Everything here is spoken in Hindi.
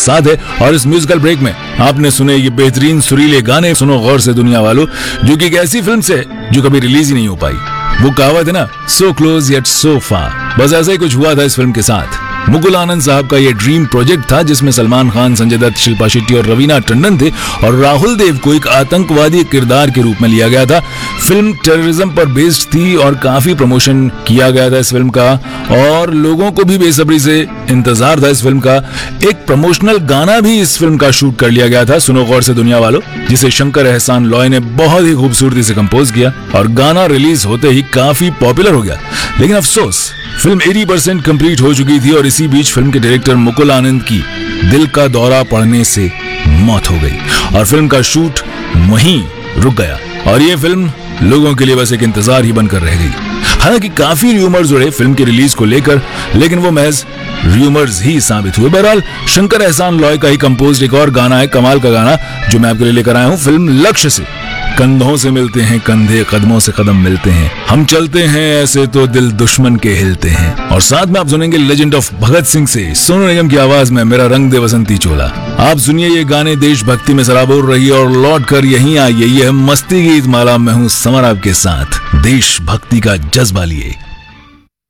साथ है। और इस म्यूजिकल ब्रेक में आपने सुने ये बेहतरीन सुरीले गाने सुनो गौर से दुनिया वालों, जो कि एक ऐसी फिल्म से जो कभी रिलीज ही नहीं हो पाई। वो कहावत है ना, सो क्लोज येट सो फार, बस ऐसा ही कुछ हुआ था इस फिल्म के साथ। मुकुल आनंद साहब का ये ड्रीम प्रोजेक्ट था जिसमें सलमान खान, संजय दत्त, शिल्पा शेट्टी और रवीना टंडन थे और राहुल देव को एक आतंकवादी किरदार के रूप में लिया गया था। फिल्म टेररिज्म पर बेस्ड थी और काफी प्रमोशन किया गया था इस फिल्म का और लोगों को भी बेसब्री से इंतजार था इस फिल्म का। एक प्रमोशनल गाना भी इस फिल्म का शूट कर लिया गया था, सुनो गौर से दुनिया वालों, जिसे शंकर एहसान लॉय ने बहुत ही खूबसूरती से कंपोज किया और गाना रिलीज होते ही काफी पॉपुलर हो गया। लेकिन अफसोस फिल्म 80% कंप्लीट हो चुकी थी और इसी बीच फिल्म के डायरेक्टर मुकुल आनंद की दिल का दौरा पड़ने से मौत हो गई और फिल्म का शूट वहीं रुक गया और ये फिल्म लोगों के लिए बस एक इंतजार ही बनकर रह गई। हालांकि काफी र्यूमर्स उड़े फिल्म की रिलीज को लेकर, लेकिन वो महज र्यूमर्स ही साबित हुए। बहरहाल शंकर एहसान लॉय का ही कंपोज एक और गाना है, कमाल का गाना, जो मैं आपके लिए लेकर आया हूं फिल्म लक्ष्य से। कंधों से मिलते हैं कंधे, कदमों से कदम मिलते हैं, हम चलते हैं ऐसे तो दिल दुश्मन के हिलते हैं। और साथ में आप सुनेंगे लेजेंड ऑफ भगत सिंह से सोनू निगम की आवाज में मेरा रंग दे बसंती चोला। आप सुनिए ये गाने देशभक्ति में सराबोर रही और लौट कर यहीं आइए। ये है मस्ती गीत माला, मैं हूं समर आपके साथ, देशभक्ति का जज्बा लिए।